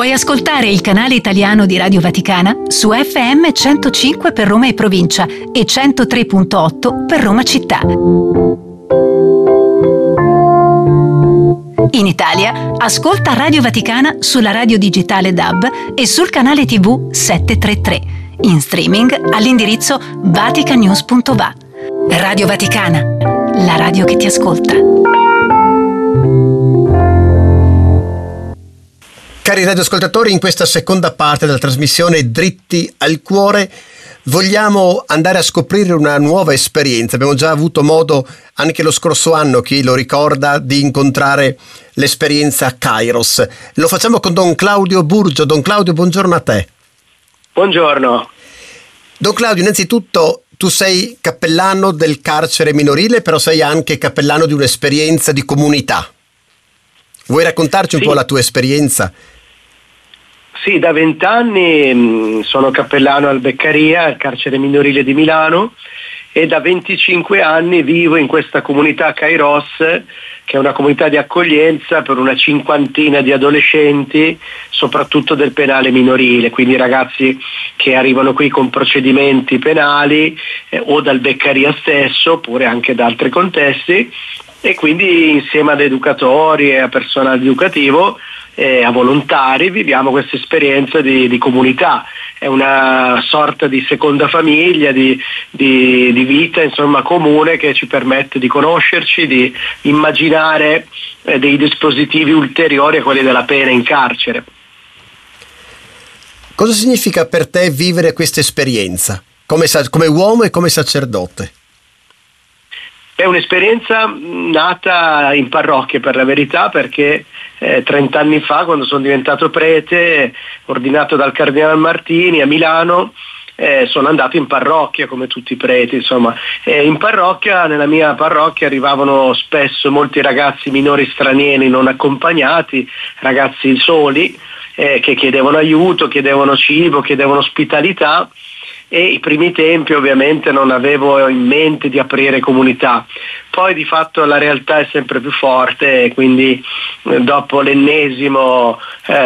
Puoi ascoltare il canale italiano di Radio Vaticana su FM 105 per Roma e provincia e 103.8 per Roma città. In Italia, ascolta Radio Vaticana sulla radio digitale DAB e sul canale TV 733. In streaming all'indirizzo vaticanews.va. Radio Vaticana, la radio che ti ascolta. Cari radioascoltatori, in questa seconda parte della trasmissione Dritti al Cuore vogliamo andare a scoprire una nuova esperienza. Abbiamo già avuto modo anche lo scorso anno, chi lo ricorda, di incontrare l'esperienza Kairos. Lo facciamo con Don Claudio Burgio. Don Claudio, buongiorno a te. Buongiorno. Don Claudio, innanzitutto tu sei cappellano del carcere minorile, però sei anche cappellano di un'esperienza di comunità. Vuoi raccontarci un po' la tua esperienza? Sì, da 20 anni sono cappellano al Beccaria, al carcere minorile di Milano, e da 25 anni vivo in questa comunità Kairos, che è una comunità di accoglienza per una cinquantina di adolescenti, soprattutto del penale minorile, quindi ragazzi che arrivano qui con procedimenti penali o dal Beccaria stesso, oppure anche da altri contesti, e quindi insieme ad educatori e a personale educativo a volontari viviamo questa esperienza di comunità. È una sorta di seconda famiglia, di vita insomma comune, che ci permette di conoscerci, di immaginare dei dispositivi ulteriori a quelli della pena in carcere. Cosa significa per te vivere questa esperienza come uomo e come sacerdote? È un'esperienza nata in parrocchia, per la verità, perché 30 anni fa, quando sono diventato prete, ordinato dal Cardinale Martini a Milano, sono andato in parrocchia come tutti i preti, insomma. In parrocchia, nella mia parrocchia, arrivavano spesso molti ragazzi minori stranieri non accompagnati, ragazzi soli, che chiedevano aiuto, chiedevano cibo, chiedevano ospitalità. E i primi tempi ovviamente non avevo in mente di aprire comunità. Poi di fatto la realtà è sempre più forte, e quindi dopo l'ennesima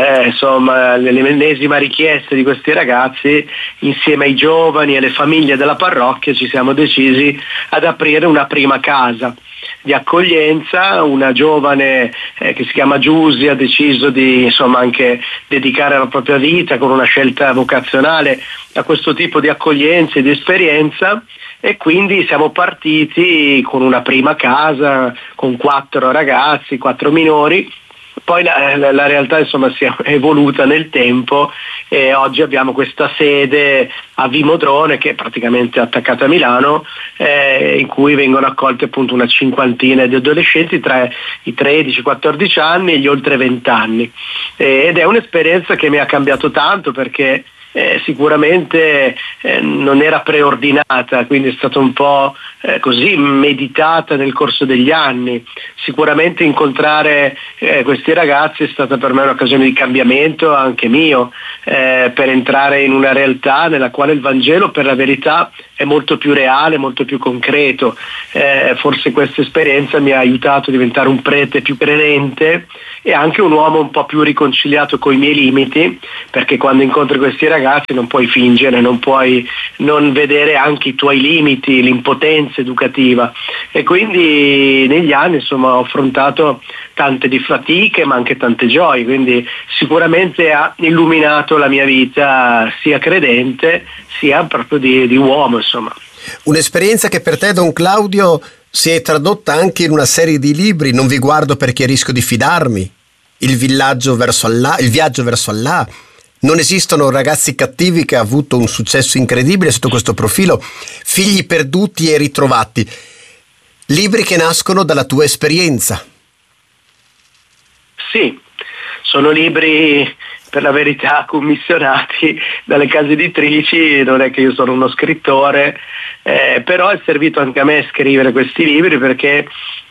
richiesta di questi ragazzi, insieme ai giovani e alle famiglie della parrocchia, ci siamo decisi ad aprire una prima casa di accoglienza. Una giovane che si chiama Giusy ha deciso di anche dedicare la propria vita con una scelta vocazionale a questo tipo di accoglienza e di esperienza, e quindi siamo partiti con una prima casa con 4 ragazzi, 4 minori. Poi la realtà insomma si è evoluta nel tempo, e oggi abbiamo questa sede a Vimodrone, che è praticamente attaccata a Milano, in cui vengono accolti appunto una cinquantina di adolescenti tra i 13-14 anni e gli oltre 20 anni. Ed è un'esperienza che mi ha cambiato tanto, perché sicuramente non era preordinata, quindi è stata un po' così meditata nel corso degli anni. Sicuramente incontrare questi ragazzi è stata per me un'occasione di cambiamento anche mio, per entrare in una realtà nella quale il Vangelo, per la verità, è molto più reale, molto più concreto. Forse questa esperienza mi ha aiutato a diventare un prete più credente e anche un uomo un po' più riconciliato coi miei limiti, perché quando incontri questi ragazzi non puoi fingere, non puoi non vedere anche i tuoi limiti, l'impotenza educativa. E quindi negli anni insomma ho affrontato tante di fatiche ma anche tante gioie, quindi sicuramente ha illuminato la mia vita sia credente sia proprio di uomo, insomma. Un'esperienza che per te, Don Claudio, si è tradotta anche in una serie di libri: Non vi guardo perché rischio di fidarmi, Il viaggio verso Allah. Non esistono ragazzi cattivi, che ha avuto un successo incredibile sotto questo profilo, Figli perduti e ritrovati. Libri che nascono dalla tua esperienza. Sì, sono libri per la verità commissionati dalle case editrici, non è che io sono uno scrittore, però è servito anche a me scrivere questi libri, perché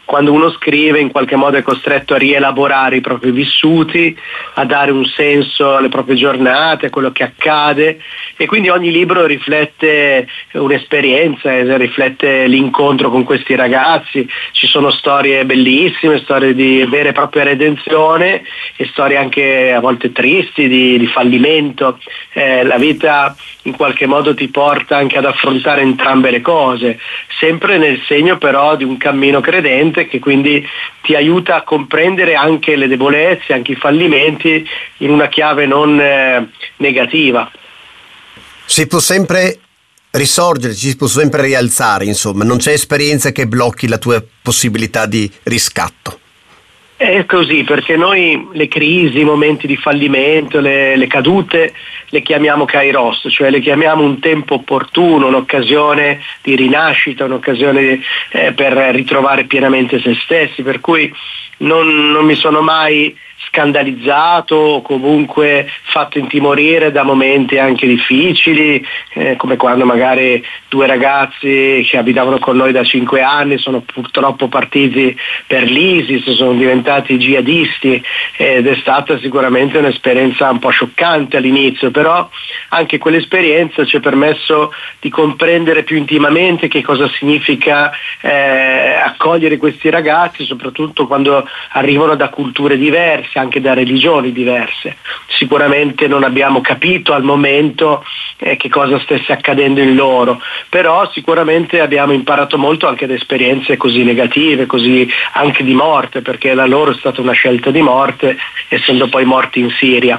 quando uno scrive in qualche modo è costretto a rielaborare i propri vissuti, a dare un senso alle proprie giornate, a quello che accade, e quindi ogni libro riflette un'esperienza, riflette l'incontro con questi ragazzi. Ci sono storie bellissime, storie di vera e propria redenzione e storie anche a volte tristi di fallimento. La vita in qualche modo ti porta anche ad affrontare entrambe le cose, sempre nel segno però di un cammino credente che quindi ti aiuta a comprendere anche le debolezze, anche i fallimenti in una chiave non negativa. Si può sempre risorgere, ci si può sempre rialzare, insomma, non c'è esperienza che blocchi la tua possibilità di riscatto. È così, perché noi le crisi, i momenti di fallimento, le cadute, le chiamiamo kairos, cioè le chiamiamo un tempo opportuno, un'occasione di rinascita, un'occasione per ritrovare pienamente se stessi, per cui non mi sono mai scandalizzato o comunque fatto intimorire da momenti anche difficili, come quando magari 2 ragazzi che abitavano con noi da 5 anni sono purtroppo partiti per l'ISIS, sono diventati jihadisti, ed è stata sicuramente un'esperienza un po' scioccante all'inizio, però anche quell'esperienza ci ha permesso di comprendere più intimamente che cosa significa accogliere questi ragazzi, soprattutto quando arrivano da culture diverse, anche da religioni diverse. Sicuramente non abbiamo capito al momento che cosa stesse accadendo in loro, però sicuramente abbiamo imparato molto anche da esperienze così negative, così anche di morte, perché la loro è stata una scelta di morte, essendo poi morti in Siria.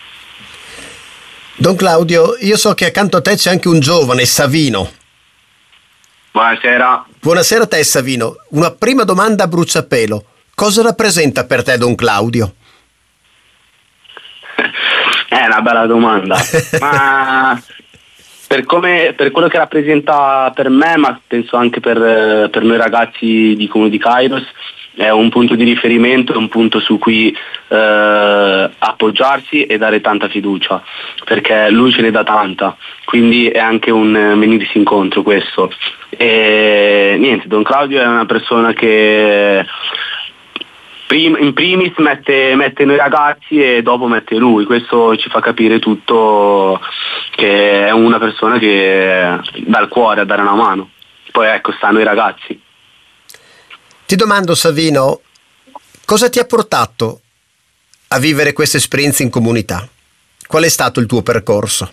Don Claudio, io so che accanto a te c'è anche un giovane, Savino. Buonasera. Buonasera a te, Savino. Una prima domanda a bruciapelo. Cosa rappresenta per te Don Claudio? È una bella domanda, ma per quello che rappresenta per me, ma penso anche per noi ragazzi di Comune di Kairos, è un punto di riferimento, è un punto su cui appoggiarsi e dare tanta fiducia, perché lui ce ne dà tanta, quindi è anche un venirsi incontro questo. E niente, Don Claudio è una persona che in primis mette noi ragazzi e dopo mette lui, questo ci fa capire tutto, che è una persona che dà il cuore a dare una mano. Poi ecco, stanno i ragazzi. Ti domando, Savino, cosa ti ha portato a vivere questa esperienza in comunità? Qual è stato il tuo percorso?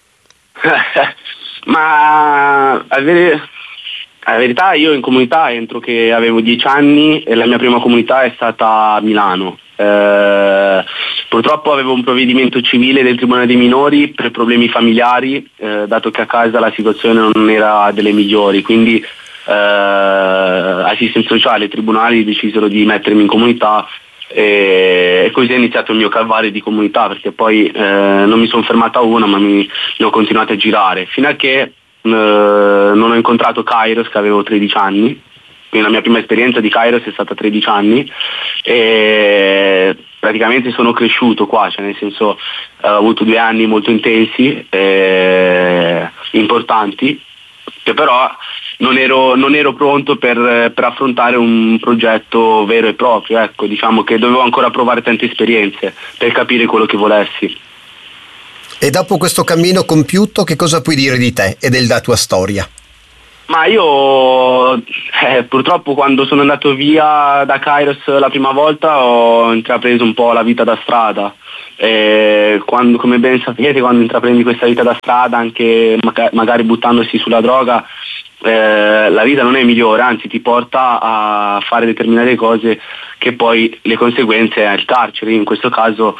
Ma la verità, io in comunità entro che avevo 10 anni e la mia prima comunità è stata a Milano. Purtroppo avevo un provvedimento civile del Tribunale dei Minori per problemi familiari, dato che a casa la situazione non era delle migliori, quindi assistenza sociale e tribunali decisero di mettermi in comunità e così è iniziato il mio calvario di comunità, perché poi non mi sono fermata a una, ma mi ho continuato a girare fino a che non ho incontrato Kairos, che avevo 13 anni, quindi la mia prima esperienza di Kairos è stata a 13 anni e praticamente sono cresciuto qua, cioè nel senso ho avuto 2 anni molto intensi, importanti, che però non ero pronto per affrontare un progetto vero e proprio, ecco, diciamo che dovevo ancora provare tante esperienze per capire quello che volessi. E dopo questo cammino compiuto, che cosa puoi dire di te e della tua storia? Ma io purtroppo quando sono andato via da Kairos la prima volta ho intrapreso un po' la vita da strada. Quando, come ben sapete, quando intraprendi questa vita da strada, anche magari buttandosi sulla droga, la vita non è migliore, anzi ti porta a fare determinate cose che poi le conseguenze è il carcere. In questo caso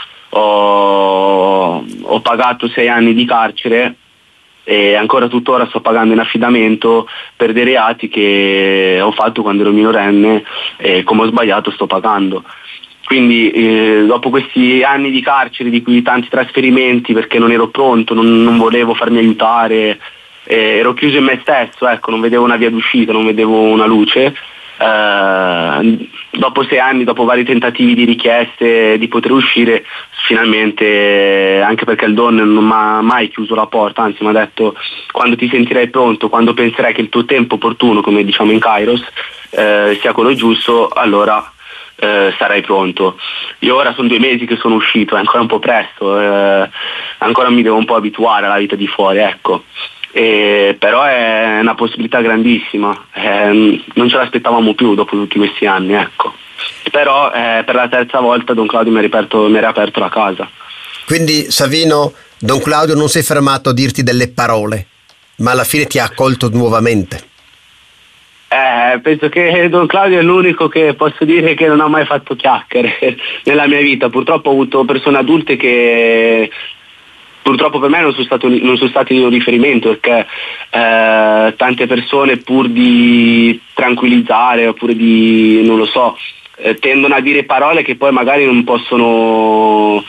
ho pagato 6 anni di carcere e ancora tuttora sto pagando in affidamento per dei reati che ho fatto quando ero minorenne e come ho sbagliato sto pagando. Quindi dopo questi anni di carcere, di cui tanti trasferimenti perché non ero pronto, non volevo farmi aiutare, ero chiuso in me stesso, ecco, non vedevo una via d'uscita, non vedevo una luce, dopo 6 anni, dopo vari tentativi di richieste di poter uscire, finalmente, anche perché il Don non mi ha mai chiuso la porta, anzi mi ha detto: quando ti sentirai pronto, quando penserai che il tuo tempo opportuno, come diciamo in Kairos, sia quello giusto, allora sarai pronto. Io ora sono 2 mesi che sono uscito, è ancora un po' presto, ancora mi devo un po' abituare alla vita di fuori, ecco. Però è una possibilità grandissima, non ce l'aspettavamo più dopo tutti questi anni, ecco. Però per la terza volta Don Claudio mi ha riaperto la casa. Quindi, Savino, Don Claudio non si è fermato a dirti delle parole, ma alla fine ti ha accolto nuovamente. Penso che Don Claudio è l'unico che posso dire che non ha mai fatto chiacchiere nella mia vita. Purtroppo ho avuto persone adulte che purtroppo per me non sono stati di un riferimento, perché tante persone, pur di tranquillizzare oppure di, non lo so, tendono a dire parole che poi magari non possono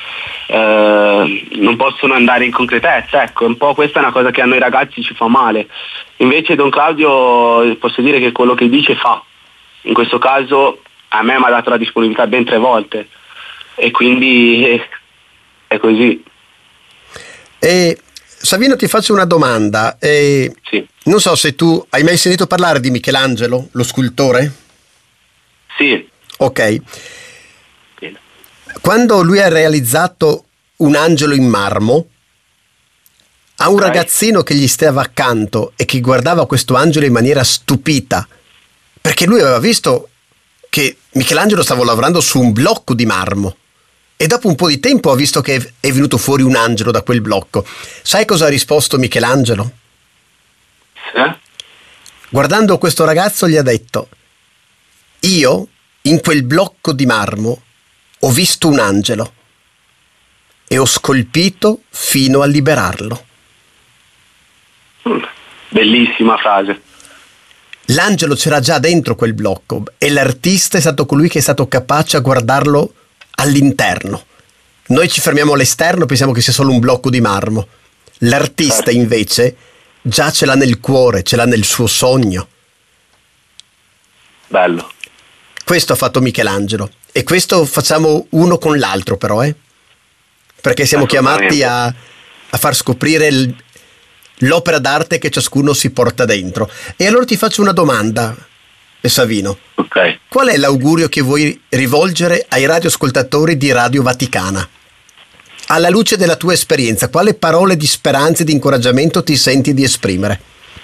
andare in concretezza, ecco. Un po' questa è una cosa che a noi ragazzi ci fa male. Invece Don Claudio, posso dire che quello che dice fa. In questo caso a me mi ha dato la disponibilità ben 3 volte, e quindi è così. Savino, ti faccio una domanda. Sì. Non so se tu hai mai sentito parlare di Michelangelo, lo scultore? Sì. Ok. Quando lui ha realizzato un angelo in marmo, a un ragazzino che gli stava accanto e che guardava questo angelo in maniera stupita, perché lui aveva visto che Michelangelo stava lavorando su un blocco di marmo, e dopo un po' di tempo ha visto che è venuto fuori un angelo da quel blocco. Sai cosa ha risposto Michelangelo? Guardando questo ragazzo gli ha detto: io in quel blocco di marmo ho visto un angelo e ho scolpito fino a liberarlo. Bellissima frase. L'angelo c'era già dentro quel blocco e l'artista è stato colui che è stato capace a guardarlo all'interno. Noi ci fermiamo all'esterno, pensiamo che sia solo un blocco di marmo. L'artista invece già ce l'ha nel cuore, ce l'ha nel suo sogno. Bello. Questo ha fatto Michelangelo, e questo facciamo uno con l'altro, però, perché siamo chiamati a far scoprire l'opera d'arte che ciascuno si porta dentro. E allora ti faccio una domanda, Savino. Ok. Qual è l'augurio che vuoi rivolgere ai radioascoltatori di Radio Vaticana? Alla luce della tua esperienza, quale parole di speranza e di incoraggiamento ti senti di esprimere?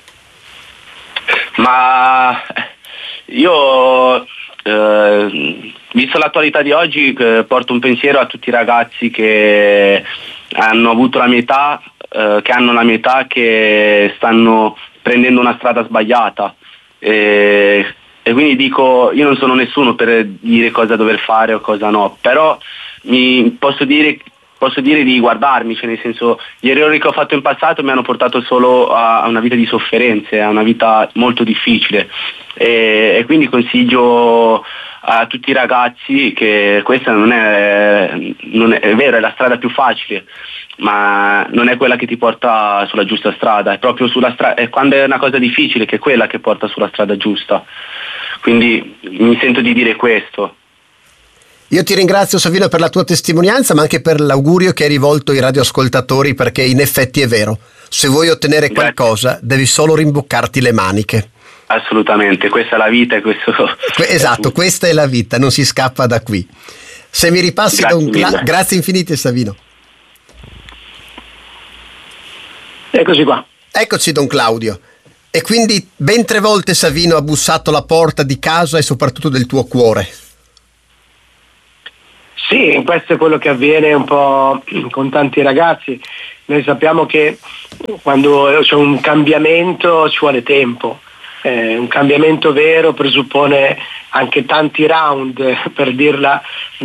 Ma io, visto l'attualità di oggi, porto un pensiero a tutti i ragazzi che hanno avuto la mia età, che hanno la mia età, che stanno prendendo una strada sbagliata, e quindi dico, io non sono nessuno per dire cosa dover fare o cosa no, però posso dire di guardarmi, cioè nel senso, gli errori che ho fatto in passato mi hanno portato solo a una vita di sofferenze, a una vita molto difficile, e quindi consiglio a tutti i ragazzi che questa non è vero, è la strada più facile, ma non è quella che ti porta sulla giusta strada, è proprio sulla strada, è quando è una cosa difficile che è quella che porta sulla strada giusta. Quindi mi sento di dire questo. Io ti ringrazio, Savino, per la tua testimonianza, ma anche per l'augurio che hai rivolto ai radioascoltatori, perché in effetti è vero. Se vuoi ottenere qualcosa, devi solo rimboccarti le maniche. Assolutamente, questa è la vita e questo... Esatto, questa è la vita, non si scappa da qui. Se mi ripassi grazie infinite, Savino. Eccoci qua. Eccoci, Don Claudio. E quindi ben 3 volte Savino ha bussato alla porta di casa e soprattutto del tuo cuore. Sì, questo è quello che avviene un po' con tanti ragazzi. Noi sappiamo che quando c'è un cambiamento ci vuole tempo. Un cambiamento vero presuppone anche tanti round, per dirla